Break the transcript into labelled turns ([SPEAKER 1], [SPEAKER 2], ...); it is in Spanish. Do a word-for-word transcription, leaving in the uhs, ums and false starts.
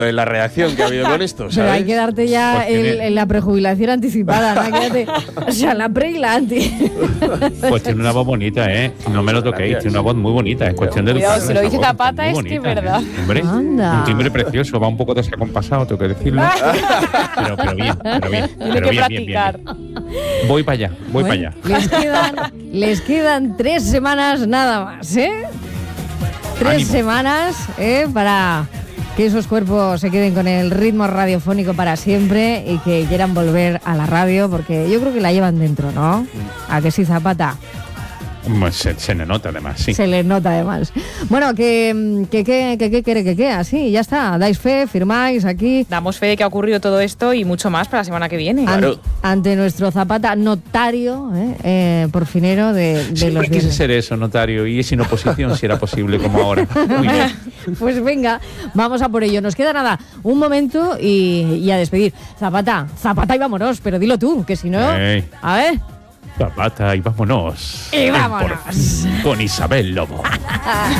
[SPEAKER 1] en la reacción que ha habido con esto, ¿sabes?
[SPEAKER 2] Pero hay que darte ya
[SPEAKER 3] Pues
[SPEAKER 2] el, el, la prejubilación anticipada, ¿no? Quédate, o sea, la pre y la anti.
[SPEAKER 3] Pues tiene una voz bonita, ¿eh? No me lo toquéis, tiene una voz muy bonita. Es cuestión de
[SPEAKER 4] Cuidado,
[SPEAKER 3] educarla,
[SPEAKER 4] si lo
[SPEAKER 3] esa
[SPEAKER 4] dice
[SPEAKER 3] voz,
[SPEAKER 4] Zapata
[SPEAKER 3] muy
[SPEAKER 4] es que es
[SPEAKER 3] bonita,
[SPEAKER 4] verdad.
[SPEAKER 3] ¿eh? Hombre,
[SPEAKER 2] Anda.
[SPEAKER 3] un timbre precioso, va un poco desacompasado, tengo que decirlo. pero, pero bien, pero bien.
[SPEAKER 4] Tiene
[SPEAKER 3] pero
[SPEAKER 4] que
[SPEAKER 3] bien, bien, bien,
[SPEAKER 4] practicar.
[SPEAKER 3] bien. Voy para allá, voy para
[SPEAKER 2] Bueno,
[SPEAKER 3] allá.
[SPEAKER 2] Les quedan, les quedan tres semanas nada más, ¿eh? Tres
[SPEAKER 3] Ánimo.
[SPEAKER 2] semanas, ¿eh? Para que esos cuerpos se queden con el ritmo radiofónico para siempre y que quieran volver a la radio, porque yo creo que la llevan dentro, ¿no? ¿A que sí, Zapata?
[SPEAKER 3] Pues se, se le nota además, sí.
[SPEAKER 2] Se les nota además. Bueno, que que que que que quiere que quede así, ya está. Dais fe, firmáis aquí
[SPEAKER 4] Damos fe de que ha ocurrido todo esto y mucho más para la semana que viene.
[SPEAKER 2] an-
[SPEAKER 1] Claro.
[SPEAKER 2] ante nuestro Zapata notario, ¿eh? Eh, porfinero de, de
[SPEAKER 3] Siempre
[SPEAKER 2] los
[SPEAKER 3] quise
[SPEAKER 2] viernes.
[SPEAKER 3] ser eso, notario, y sin oposición si era posible, como ahora. Muy bien.
[SPEAKER 2] Pues venga, vamos a por ello. Nos queda nada, un momento y, y a despedir. Zapata, Zapata y vámonos, pero dilo tú, que si no...
[SPEAKER 3] Ey.
[SPEAKER 2] A ver...
[SPEAKER 3] Zapata y vámonos.
[SPEAKER 2] Y vámonos.
[SPEAKER 3] Por fin, con Isabel Lobo.